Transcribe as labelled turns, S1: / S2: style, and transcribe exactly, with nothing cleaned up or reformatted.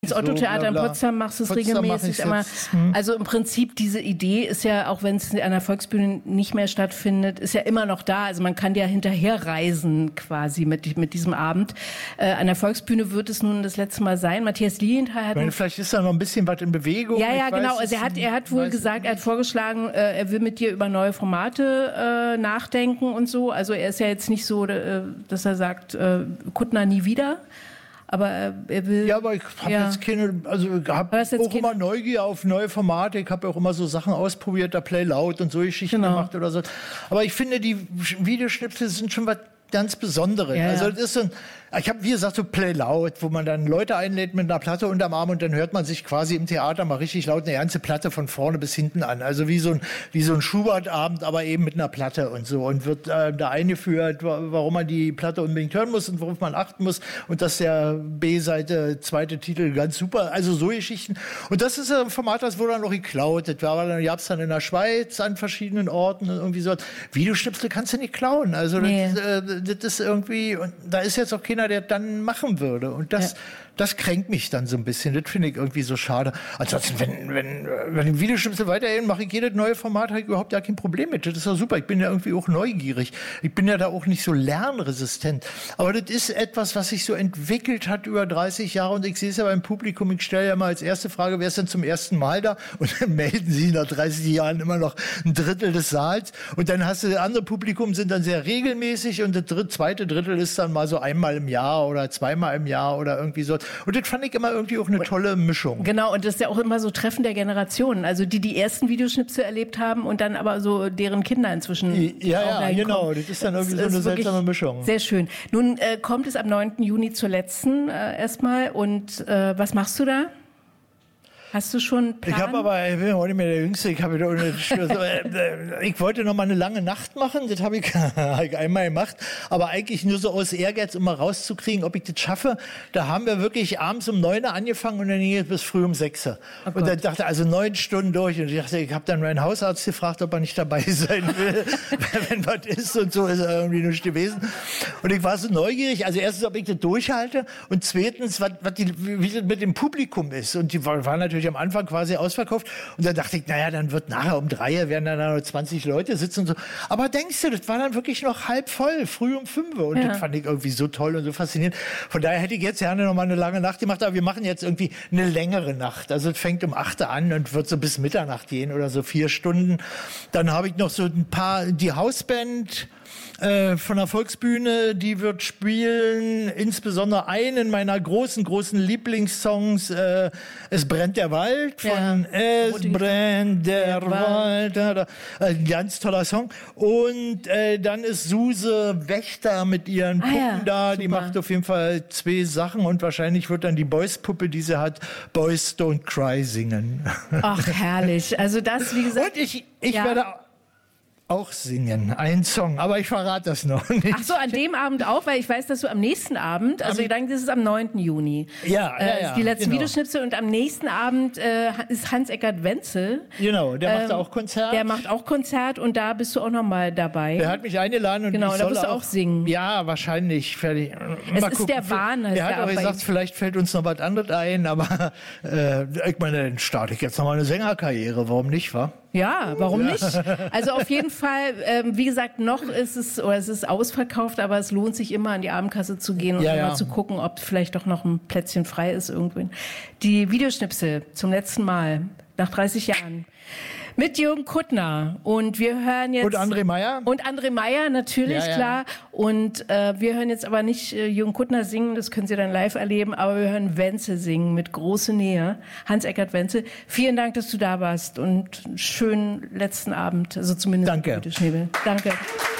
S1: Das Otto-Theater in Potsdam machst du es regelmäßig. Aber, hm. Also im Prinzip, diese Idee ist ja, auch wenn es an der Volksbühne nicht mehr stattfindet, ist ja immer noch da. Also man kann ja hinterherreisen quasi mit, mit diesem Abend. Äh, an der Volksbühne wird es nun das letzte Mal sein. Matthias Lilienthal hat...
S2: Meine, vielleicht ist da noch ein bisschen was in Bewegung.
S1: Ja, ja, genau. Also er hat, er hat wohl gesagt, er hat vorgeschlagen, äh, er will mit dir über neue Formate äh, nachdenken und so. Also er ist ja jetzt nicht so, äh, dass er sagt, äh, Kuttner nie wieder. Aber er will...
S2: Ja, aber ich habe
S1: ja.
S2: jetzt keine... Also ich habe auch keine... immer Neugier auf neue Formate. Ich habe auch immer so Sachen ausprobiert, da Play Loud und so Geschichten genau. gemacht oder so. Aber ich finde, die Videoschnipsel sind schon was ganz Besonderes. Ja, also das ist so ein... Ich habe, wie gesagt, so Play Loud, wo man dann Leute einlädt mit einer Platte unterm Arm und dann hört man sich quasi im Theater mal richtig laut eine ganze Platte von vorne bis hinten an. Also wie so ein, wie so ein Schubert-Abend, aber eben mit einer Platte und so. Und wird äh, da eingeführt, warum man die Platte unbedingt hören muss und worauf man achten muss. Und das ist der B-Seite, zweite Titel, ganz super. Also so Geschichten. Und das ist ein Format, das wurde dann noch geklaut. Das war dann, gab's dann in der Schweiz an verschiedenen Orten und irgendwie so. Videoschnipsel kannst du nicht klauen. Also nee. das, äh, das ist irgendwie, und da ist jetzt auch keiner, der dann machen würde. Und das, ja. das kränkt mich dann so ein bisschen. Das finde ich irgendwie so schade. Ansonsten, wenn, wenn, wenn die Videoschnipsel weiterhin mache ich jedes neue Format, habe ich überhaupt ja kein Problem mit. Das ist doch super. Ich bin ja irgendwie auch neugierig. Ich bin ja da auch nicht so lernresistent. Aber das ist etwas, was sich so entwickelt hat über dreißig Jahre. Und ich sehe es ja beim Publikum. Ich stelle ja mal als erste Frage, wer ist denn zum ersten Mal da? Und dann melden sie nach dreißig Jahren immer noch ein Drittel des Saals. Und dann hast du, das andere Publikum sind dann sehr regelmäßig und das dritte, zweite Drittel ist dann mal so einmal im Jahr oder zweimal im Jahr oder irgendwie so. Und das fand ich immer irgendwie auch eine tolle Mischung.
S1: Genau, und das ist ja auch immer so Treffen der Generationen. Also die, die ersten Videoschnipsel erlebt haben und dann aber so deren Kinder inzwischen.
S2: Ja, ja, genau. Das ist dann irgendwie das so eine seltsame Mischung.
S1: Sehr schön. Nun äh, kommt es am neunten Juni zur letzten äh, erstmal. Und äh, was machst du da? Hast du schon einen Plan?
S2: Ich habe aber, ich bin heute nicht mehr der Jüngste, ich, habe ich wollte noch mal eine lange Nacht machen, das habe ich einmal gemacht, aber eigentlich nur so aus Ehrgeiz, um mal rauszukriegen, ob ich das schaffe. Da haben wir wirklich abends um neun Uhr angefangen und dann ging es bis früh um sechs Uhr. Oh und dann dachte ich, also neun Stunden durch und ich dachte, ich habe dann meinen Hausarzt gefragt, ob er nicht dabei sein will, wenn was ist und so ist er irgendwie nicht gewesen. Und ich war so neugierig, also erstens, ob ich das durchhalte und zweitens, was, was die, wie das mit dem Publikum ist. Und die waren natürlich am Anfang quasi ausverkauft. Und dann dachte ich, naja, dann wird nachher um drei werden dann noch zwanzig Leute sitzen und so. Aber denkst du, das war dann wirklich noch halb voll, früh um fünf Uhr. Und ja. das fand ich irgendwie so toll und so faszinierend. Von daher hätte ich jetzt gerne noch mal eine lange Nacht gemacht, aber wir machen jetzt irgendwie eine längere Nacht. Also es fängt um acht Uhr an und wird so bis Mitternacht gehen oder so vier Stunden. Dann habe ich noch so ein paar, die Hausband äh, von der Volksbühne, die wird spielen, insbesondere einen meiner großen, großen Lieblingssongs, äh, Es brennt der Wald, von ja. Es brennt der, der Wald, Wald. Ein ganz toller Song. Und äh, dann ist Suse Wächter mit ihren Puppen ah, ja. da, die Super. Macht auf jeden Fall zwei Sachen und wahrscheinlich wird dann die Boys-Puppe, die sie hat, Boys Don't Cry singen.
S1: Ach, herrlich. Also das, wie gesagt...
S2: Und ich, ich
S1: ja.
S2: werde... auch singen, ein Song, aber ich verrate das noch nicht.
S1: Ach so, an dem Abend auch, weil ich weiß, dass du am nächsten Abend, also am, ich denke, das ist am neunten Juni.
S2: Ja, ja, ja.
S1: Äh, die letzten
S2: genau.
S1: Videoschnipsel und am nächsten Abend äh, ist Hans-Eckart Wenzel.
S2: Genau, der macht
S1: ähm,
S2: auch Konzert.
S1: Der macht auch Konzert und da bist du auch noch mal dabei.
S2: Der hat mich eingeladen und
S1: genau,
S2: ich
S1: und da
S2: soll
S1: wirst du auch, auch singen.
S2: Ja, wahrscheinlich. Fertig.
S1: Es mal ist gucken. Der Wahn.
S2: Der hat auch gesagt, vielleicht fällt uns noch was anderes ein, aber äh, ich meine, dann starte ich jetzt noch mal eine Sängerkarriere, warum nicht, wa?
S1: Ja, warum nicht? Also auf jeden Fall, ähm, wie gesagt, noch ist es, oder es ist ausverkauft, aber es lohnt sich immer an die Abendkasse zu gehen und
S2: ja,
S1: mal
S2: ja.
S1: zu gucken, ob vielleicht doch noch ein Plätzchen frei ist irgendwo. Die Videoschnipsel zum letzten Mal, nach dreißig Jahren. Mit Jürgen Kuttner. Und wir hören jetzt...
S2: Und André Meyer?
S1: Und André Meyer, natürlich, ja, ja. klar. Und äh, wir hören jetzt aber nicht äh, Jürgen Kuttner singen, das können Sie dann live erleben, aber wir hören Wenzel singen mit große Nähe. Hans-Eckart Wenzel. Vielen Dank, dass du da warst und schönen letzten Abend, also zumindest...
S2: Danke.
S1: Schnebel. Danke.